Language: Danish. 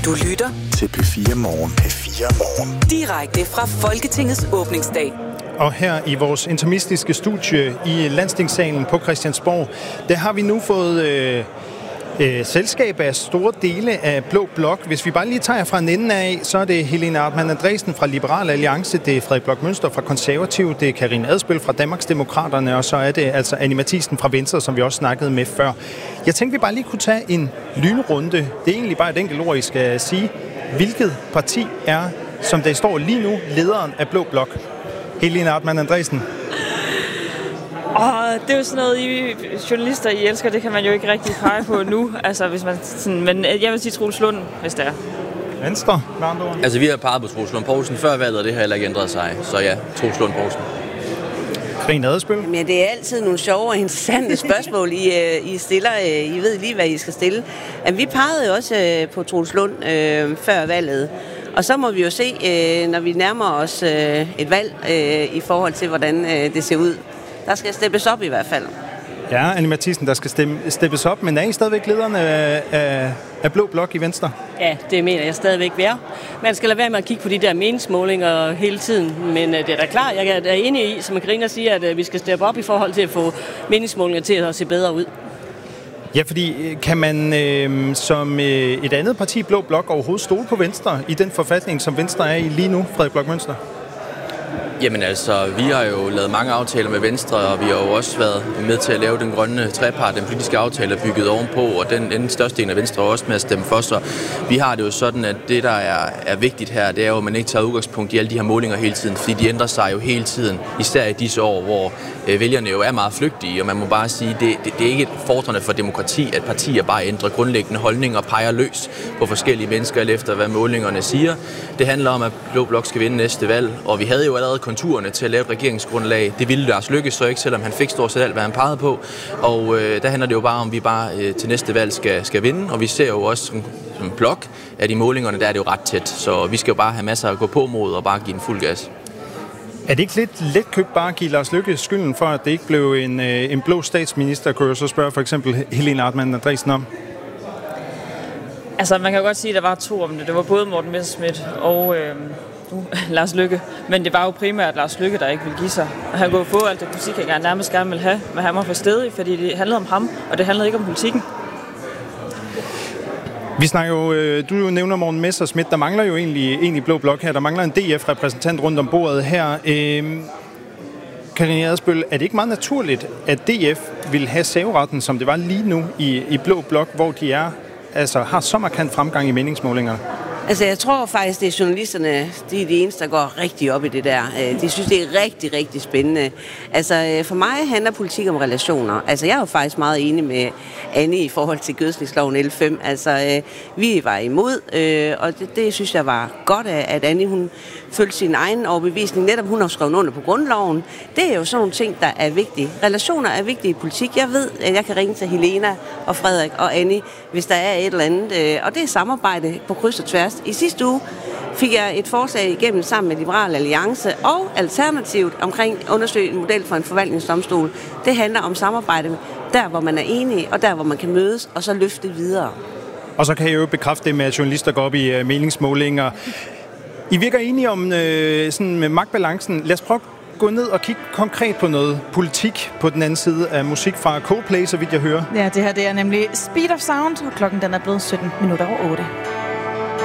Du lytter til P4 Morgen. P4 Morgen. Direkte fra Folketingets åbningsdag. Og her i vores intermistiske studie i Landstingssalen på Christiansborg, der har vi nu fået selskab af store dele af Blå Blok. Hvis vi bare lige tager fra en ende af, så er det Helena Artmann Andresen fra Liberal Alliance, det er Frederik Bloch Münster fra Konservativ, det er Karina Adsbøl fra Danmarksdemokraterne, og så er det altså Anni Matthiesen fra Venstre, som vi også snakkede med før. Jeg tænkte, vi bare lige kunne tage en lynrunde. Det er egentlig bare et enkelt ord, I skal sige. Hvilket parti er, som det står lige nu, lederen af Blå Blok? Helena Artmann Andresen. Det er jo sådan noget, I journalister, I elsker, det kan man jo ikke rigtig pege på nu. Altså, hvis man sådan, men jeg vil sige Troels Lund, hvis det er. Venstre, med andre ord. Altså, vi har peget på Troels Lund Poulsen før valget, og det har heller ikke ændret sig. Så ja, Troels Lund Poulsen. Karina Adsbøl. Men det er altid nogle sjove og interessante spørgsmål, I stiller. I ved lige, hvad I skal stille. Vi pegede jo også på Troels Lund før valget. Og så må vi jo se, når vi nærmer os et valg i forhold til, hvordan det ser ud. Der skal steppes op i hvert fald. Ja, Anni Matthiesen, der skal steppes op, men er I stadigvæk lederne af Blå Blok i Venstre? Ja, det mener jeg stadigvæk være. Man skal lade være med at kigge på de der meningsmålinger hele tiden, men det er da klart, jeg er enig i, som Karina siger, at vi skal steppe op i forhold til at få meningsmålinger til at se bedre ud. Ja, fordi kan man som et andet parti, Blå Blok, overhovedet stole på Venstre i den forfatning, som Venstre er i lige nu, Frederik Bloch Münster? Jamen altså, vi har jo lavet mange aftaler med Venstre, og vi har jo også været med til at lave den grønne trepart, den politiske aftale er bygget ovenpå, og den største del af Venstre er også med at stemme for, så vi har det jo sådan, at det, der er vigtigt her, det er jo, at man ikke tager udgangspunkt i alle de her målinger hele tiden, fordi de ændrer sig jo hele tiden, især i disse år, hvor vælgerne jo er meget flygtige, og man må bare sige, det er ikke fordrende for demokrati, at partier bare ændrer grundlæggende holdninger og peger løs på forskellige mennesker, efter hvad målingerne siger. Det handler om, at Blå Blok skal vinde næste valg, og vi havde jo allerede konturerne til at lave et regeringsgrundlag. Det ville Lars Løkke så ikke, selvom han fik stort set alt, hvad han pegede på. Og der handler det jo bare om, at vi bare til næste valg skal vinde, og vi ser jo også som blok, at i målingerne, der er det jo ret tæt. Så vi skal jo bare have masser at gå på mod og bare give en fuld gas. Er det ikke lidt letkøbt bare at give Lars Løkke skylden for, at det ikke blev en blå statsminister, kunne jeg så spørge for eksempel Helena Artmann Andresen om? Altså, man kan jo godt sige, at der var to om det. Det var både Morten Messerschmidt og Lars Løkke. Men det var jo primært Lars Løkke, der ikke ville give sig. Han kunne få alt det politik, han nærmest gerne ville have, men han var for stedig, fordi det handlede om ham, og det handlede ikke om politikken. Vi snakker jo, du nævner Morten Messerschmidt, der mangler jo egentlig Blå Blok her. Der mangler en DF-repræsentant rundt om bordet her. Karina Adsbøl, er det ikke meget naturligt, at DF vil have serveretten, som det var lige nu i Blå Blok, hvor de har så markant fremgang i meningsmålingerne? Altså, jeg tror faktisk, det er journalisterne, de er de eneste, der går rigtig op i det der. De synes, det er rigtig, rigtig spændende. Altså, for mig handler politik om relationer. Altså, jeg er jo faktisk meget enig med Anni i forhold til gødsningsloven L5. Altså, vi var imod, og det synes jeg var godt, at Anni, hun følte sin egen overbevisning. Netop hun har skrevet under på grundloven. Det er jo sådan nogle ting, der er vigtige. Relationer er vigtige i politik. Jeg ved, at jeg kan ringe til Helena og Frederik og Anni, hvis der er et eller andet. Og det er samarbejde på kryds og tværs. I sidste uge fik jeg et forslag igennem sammen med Liberal Alliance og Alternativet omkring undersøge en model for en forvaltningsdomstol. Det handler om samarbejde der, hvor man er enige, og der, hvor man kan mødes, og så løfte videre. Og så kan jeg jo bekræfte det med, at journalister går op i meningsmålinger. I virker enige om sådan med magtbalancen. Lad os prøve at gå ned og kigge konkret på noget politik på den anden side af musik fra Coldplay, så vidt jeg hører. Ja, det her det er nemlig Speed of Sound, og klokken den er blevet 17 minutter over 8.